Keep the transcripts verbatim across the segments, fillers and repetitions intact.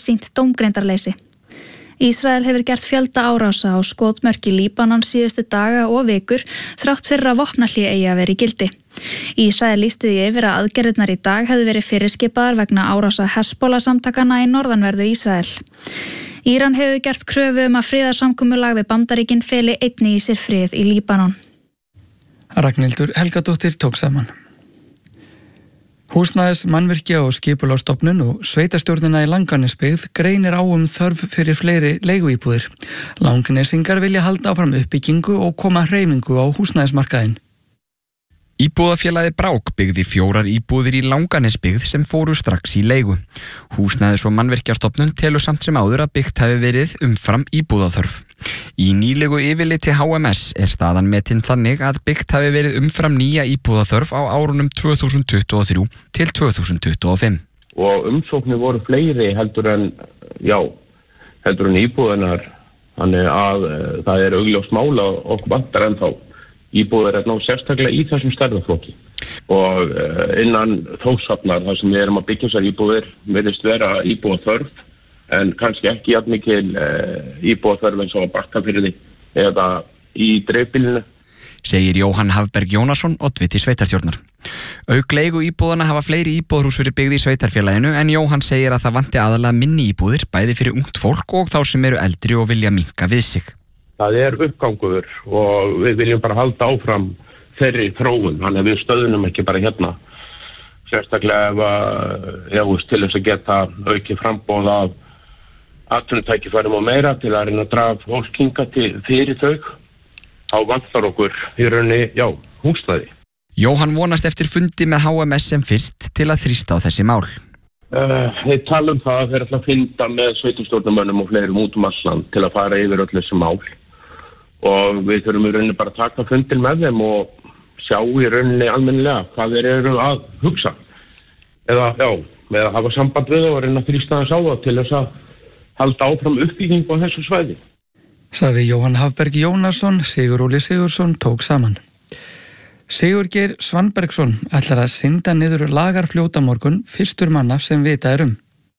sýnt dómgreindarleysi. Ísrael hefur gert fjölda árása á skotmörk í Líbanon síðustu daga og vikur þrátt fyrir að vopnahlé eigi að vera í gildi. Ísrael lýsti því yfir að aðgerðirnar í dag hefðu verið fyrirskipaðar vegna árása Hezbollah samtakanna í norðanverðu Ísrael. Íran hefur gert kröfu um að friðarsamkomulag við Bandaríkin feli einnig í sér frið í Líbanon. Ragnhildur Helgadóttir tók saman. Húsnæðis, mannvirkja og skipulagsstofnun og sveitarstjórnina í Langanesbyggð greinir á um þörf fyrir fleiri leiguíbúðir. Langanesingar vilja halda áfram uppbyggingu og koma hreyfingu á húsnæðismarkaðinn. Íbúðafélagið Brák byggði fjórar íbúðir í Langanesbyggð sem fóru strax í leigu. Húsnæðis- og mannvirkjastofnun telur samt sem áður að byggt hafi verið umfram íbúðaþörf. Í nýlegu yfirliti H M S er staðan metin þannig að byggt hafi verið umfram nýja íbúðaþörf á árunum tvö þúsund tuttugu og þrjú til tvö þúsund tuttugu og fimm. Og umsóknir voru fleiri heldur en, já, heldur en íbúðunar, þannig að e, það er augljóst mál að okkur vantar ennþá íbúðir er ná sérstaklega í þessum stærðarflokki. Og e, innan Þórshafnar, þar sem við erum að byggja þessar íbúðir, virðist vera íbúðaþörf, en kannski ekki jafn mikil e, íbúðaþörf eins og á Bakkafirði eða í dreifbýlinu. Segir Jóhann Hafberg Jónasson, oddviti sveitarstjórnar. Auk leigu íbúðana hafa fleiri íbúðarhús verið byggð í sveitarfélaginu en Jóhann segir að það vanti aðalega minni íbúðir bæði fyrir ungt fólk og þá sem eru eldri og vilja minnka við sig. Það er uppgangur og við viljum bara halda áfram þeirri þróun, þannig að við stöðunum ekki bara hérna. Sérstaklega ef að, já, til þess að geta aukið frambóð af atvinnutækifærum og meira til að reyna að draga fólk hingað til fyrir þau, þá vantar okkur í rauninni, já, húsnæði. Jóhann vonast eftir fundi með H M S sem fyrst til að þrýsta á þessi mál. Uh, þeir tala um það að þeir ætla að funda með sveitarstjórnarmönnum og fleirum út um allt land til að fara yfir öll þessi mál. Og við þurfum í rauninni bara að taka fundin með þeim og sjá í rauninni almennilega hvað þeir eru að hugsa. Eða, já, með að hafa samband við og reyna að þrýsta þess á það til þess að halda áfram uppbyggingu á þessu svæði. Sagði Jóhann Hafberg Jónasson, Sigur Óli Sigursson tók saman. Sigurgeir Svanbergsson ætlar að synda niður Lagarfljót á morgun, fyrstur manna sem vita er um.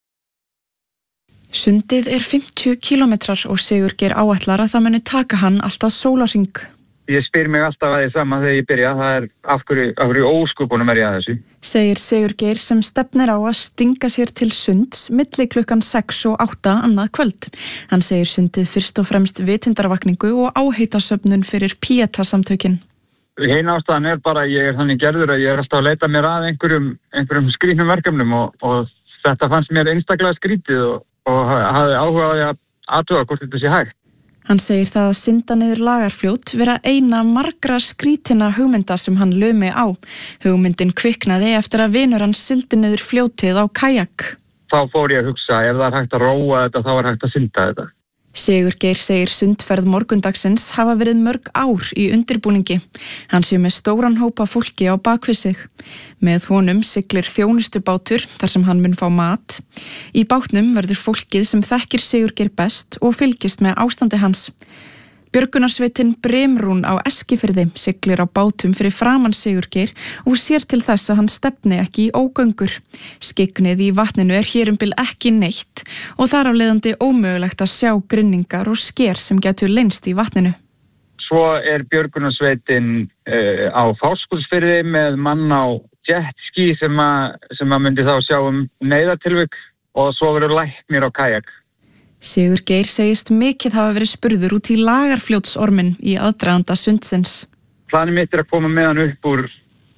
Sundið er fimmtíu kílómetrar og Sigurgeir áætlar að það muni taka hann alltaf sólarhring. Ég spyr mig alltaf að því sama þegar ég byrja, það er af hverju, af hverju ósköpunum er ég að þessu. Segir Sigurgeir sem stefnir á að stinga sér til sunds milli klukkan sex og átta annað kvöld. Hann segir sundið fyrst og fremst vitundarvakningu og áheitasöfnun fyrir Pieta-samtökin. Hinn ástæðan er bara að ég er þannig gerður að ég er alltaf að leita mér að einhverjum, einhverjum skrýtnum verkefnum og, og þetta fannst mér einstaklega skrýtið og, og hafði áhuga á því að athuga hvort þetta sé hægt. Hann segir það að synda niður Lagarfljót vera eina margra skrítina hugmynda sem hann lumi á. Hugmyndin kviknaði eftir að vinur hans sigldi niður fljótið á kajak. Þá fór ég að hugsa, ef það er hægt að róa þetta, þá er hægt að synda þetta. Sigurgeir segir sundferð morgundagsins hafa verið mörg ár í undirbúningi. Hann sé með stóran hópa fólki á bakvið sig. Með honum siglir þjónustubátur þar sem hann mun fá mat. Í bátnum verður fólkið sem þekkir Sigurgeir best og fylgist með ástandi hans. Björgunarsveitin Brimrún á Eskifirði siglir á bátum fyrir framan Sigurgeir og sér til þess að hann stefni ekki í ógöngur. Skygnið í vatninu er hér um bil ekki neitt og þar af leiðandi ómögulegt að sjá grynningar og sker sem getur leynst í vatninu. Svo er björgunarsveitin uh, á Fáskrúðsfirði með mann á jetski sem að, sem að myndi þá sjá um neyðartilvik og svo verður læknir á kajak. Sigurgeir segist mikið hafa verið spurður út í Lagarfljótsorminn í aðdraganda sundsins. Planið mitt er að koma með hann upp úr,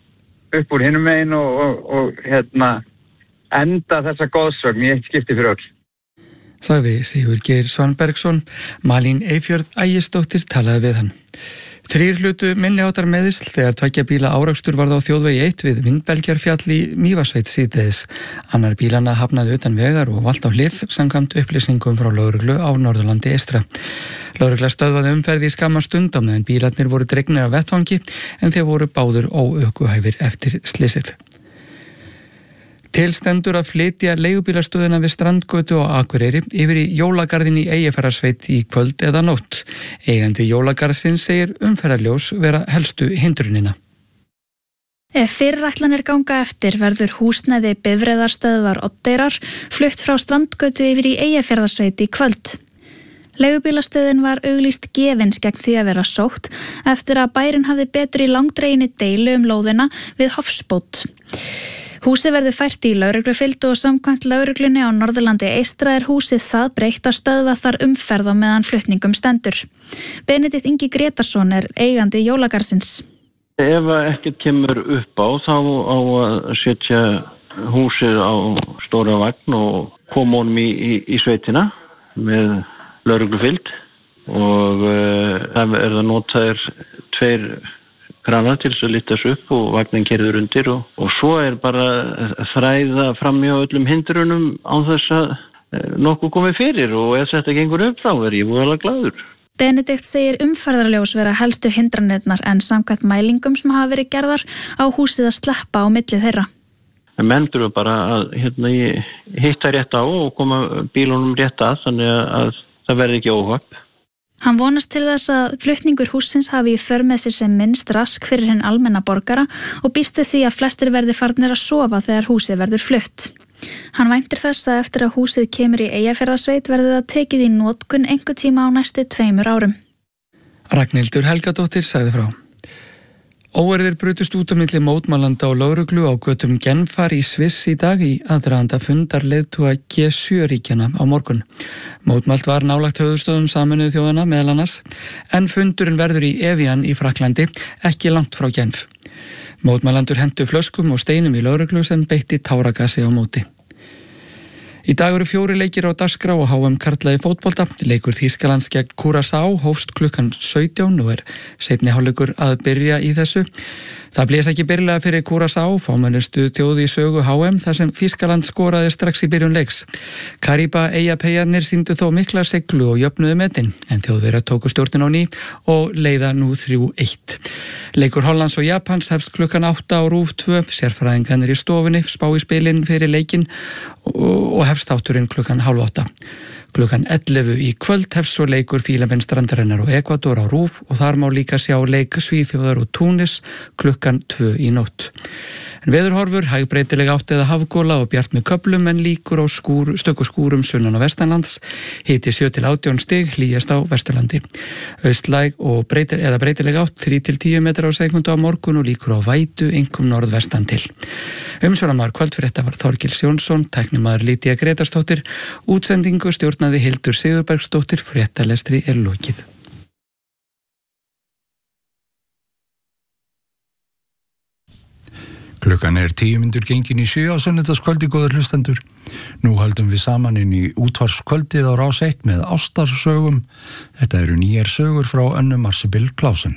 upp úr hinum megin og, og, og hérna, enda þessa goðsögn í eitt skipti fyrir öll. Sagði Sigurgeir Svanbergsson, Malín Eyfjörð Ægisdóttir talaði við hann. Þrír hlutu minniháttar meðisl þegar tveggja bíla árekstur varð á þjóðvegi eitt við Vindbelgjarfjall í Mývatnssveit síðdegis. Annar bílanna hafnaði utan vegar og valt á hlið samkvæmt upplýsingum frá lögreglu á Norðurlandi eystra. Lögregla stöðvaði umferð í skamma stund á meðan bílarnir voru dregnir af vettvangi en þeir voru báður óökuhæfir eftir slysið. Til stendur að flytja leigubílastöðina við Strandgötu og Akureyri yfir í jólagarðin í Eyjafjarðarsveit í kvöld eða nótt. Eigandi jólagarðsins segir umferðarljós vera helstu hindrunina. Ef fyrirætlanir ganga eftir verður húsnæði Bifreiðarstöðvar Oddeyrar flutt frá Strandgötu yfir í Eyjafjarðarsveit í kvöld. Leigubílastöðin var auglýst gefins gegn því að vera sótt eftir að bærinn hafði betur í langdreginni deilu um lóðina við Hofsbót. Húsið verður fært í lögreglufylgd og samkvæmt lögreglunni á Norðurlandi eystra er húsið það breytt að stöðva þar umferð á meðan flutningum stendur. Benedikt Ingi Gretarsson er eigandi Jólagarsins. Ef ekkert kemur upp á þá á að setja húsið á stóra vagn og koma honum í, í, í sveitina með lögreglufylgd og uh, það er það notaðir tveir kranar til þess að lyftas upp og vagnin keyrður undir og, og svo er bara þræða fram hjá öllum hindrunum án þess að uh, nokkuð komið fyrir og ef þetta gengur upp þá er ég voðalega glaður. Benedikt segir umferðarljós vera helstu hindranirnar en samkvæmt mælingum sem hafa verið gerðar á húsið að sleppa á milli þeirra. En menn þurfa bara að hérna, hitta rétt á og koma bílunum rétt að þannig að það verði ekki óhapp. Hann vonast til þess að flutningur hússins hafi í för með sér sem minnst rask fyrir hinn almenna borgara og býst við því að flestir verði farnir að sofa þegar húsið verður flutt. Hann væntir þess að eftir að húsið kemur í Eyjafjarðarsveit verði það tekið í notkun einhver tíma á næstu tveimur árum. Ragnhildur Helgadóttir sagði frá. Óeirðir brutust út á milli mótmælanda og lögreglu á götum Genfar í Sviss í dag í aðdraganda fundar leiðtoga G sjö ríkjana á morgun. Mótmælt var nálægt höfuðstöðum Sameinuðu þjóðanna meðal annars, en fundurinn verður í Evian í Frakklandi, ekki langt frá Genf. Mótmælandur hentu flöskum og steinum í lögreglu sem beitti táragasi á móti. Í dag eru fjóri leikir á dagskrá og H M karla í fótbolta. Leikur Þýskalands gegn Curaçao hófst klukkan sautján og er seinni hálfleikur að byrja í þessu. Það blés ekki byrjulega fyrir Curaçao, fámennustu þjóð í sögu H M þar sem Þýskaland skoraði strax í byrjun leiks. Kariba eyjapeyjarnir sýndu þó mikla seglu og jöfnuðu metin, en Þjóðverjar tóku stjórnin á ný og leiða nú þrjú eitt. Leikur Hollands og Japans hefst klukkan átta á RÚV tvö, sérfræðingarnir í stofunni spá í spilin fyrir leikinn og hefst þátturinn klukkan hálf átta. Klukkan ellefu í kvöld hefst svo leikur Fílabeinsstrandarinnar Strandarinnar og Ekvador á RÚV og þar má líka sjá leik Svíþjóðar og Túnis klukkan tvö í nótt. En veðurhorfur, hægbreytileg átt eða hafgóla og bjart með köflum en líkur á skúr, stöku skúrum sunnan og vestanlands, hiti sjö til átján stig, hlýjast á Vesturlandi. Austlæg og breyti, eða breytileg átt þrjú til tíu metrar á sekúndu á morgun og líkur á vætu, einkum norðvestan til. Umsjónamaður kvöldfrétta var Þorgils Jónsson, tæknimaður Lydía Gretarsdóttir, útsendingu stjórnaði Hildur Sigurbergsdóttir, fréttalestri er lokið. Klukkan er tíu mínútur gengin í sjö á sunnudagskvöldi, góðir hlustendur. Nú höldum við saman inn í útvarpskvöldið á Rás eitt með ástarsögum. Þetta eru nýjar sögur frá Önnu Marsibil Klausen.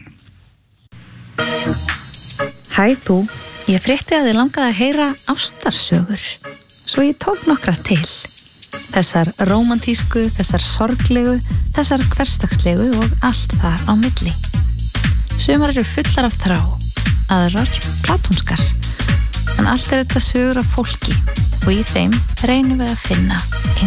Hæ þú, ég frétti að þið langaði að heyra ástarsögur, svo ég tók nokkra til. Þessar rómantísku, þessar sorglegu, þessar hversdagslegu og allt þar á milli. Sumar eru fullar af þrá, aðrar platónskar. En allt er þetta sögur af fólki og í þeim reynum við að finna